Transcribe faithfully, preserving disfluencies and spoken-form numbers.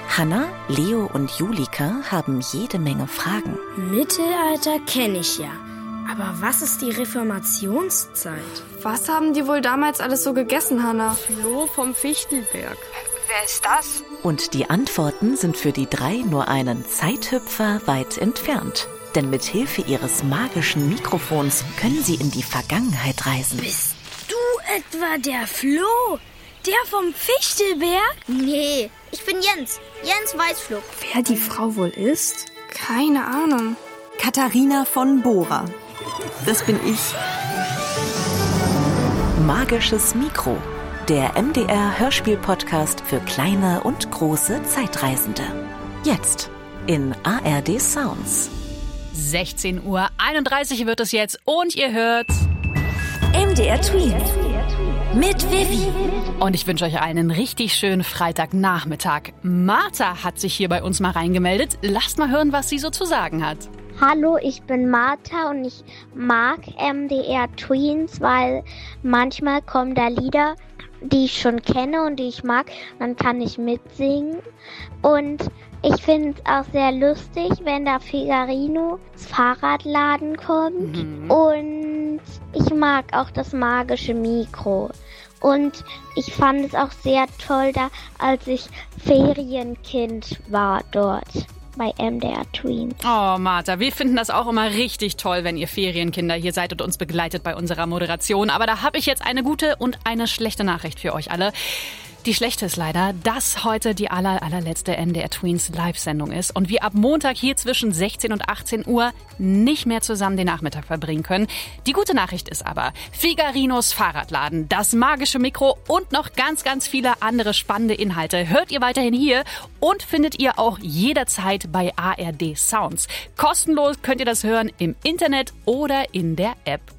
Hannah, Leo und Julika haben jede Menge Fragen. Mittelalter kenne ich ja. Aber was ist die Reformationszeit? Was haben die wohl damals alles so gegessen, Hannah? Floh vom Fichtelberg. Wer ist das? Und die Antworten sind für die drei nur einen Zeithüpfer weit entfernt. Denn mit Hilfe ihres magischen Mikrofons können sie in die Vergangenheit reisen. Bist du etwa der Floh? Der vom Fichtelberg? Nee, ich bin Jens. Jens Weißflug. Wer die Frau wohl ist? Keine Ahnung. Katharina von Bora. Das bin ich. Magisches Mikro. Der M D R-Hörspiel-Podcast für kleine und große Zeitreisende. Jetzt in A R D Sounds. sechzehn Uhr einunddreißig wird es jetzt und ihr hört M D R Tweens mit Vivi. Und ich wünsche euch einen richtig schönen Freitagnachmittag. Martha hat sich hier bei uns mal reingemeldet. Lasst mal hören, was sie so zu sagen hat. Hallo, ich bin Martha und ich mag M D R Tweens, weil manchmal kommen da Lieder, die ich schon kenne und die ich mag. Dann kann ich mitsingen. Und ich finde es auch sehr lustig, wenn da Figarino ins Fahrradladen kommt. Mhm. Und ich mag auch das magische Mikro. Und ich fand es auch sehr toll, da als ich Ferienkind war dort bei M D R Tweens. Oh, Martha, wir finden das auch immer richtig toll, wenn ihr Ferienkinder hier seid und uns begleitet bei unserer Moderation. Aber da habe ich jetzt eine gute und eine schlechte Nachricht für euch alle. Die schlechte ist leider, dass heute die aller, allerletzte M D R Tweens Live-Sendung ist und wir ab Montag hier zwischen sechzehn und achtzehn Uhr nicht mehr zusammen den Nachmittag verbringen können. Die gute Nachricht ist aber, Figarinos Fahrradladen, das magische Mikro und noch ganz, ganz viele andere spannende Inhalte hört ihr weiterhin hier und findet ihr auch jederzeit bei A R D Sounds. Kostenlos könnt ihr das hören im Internet oder in der App.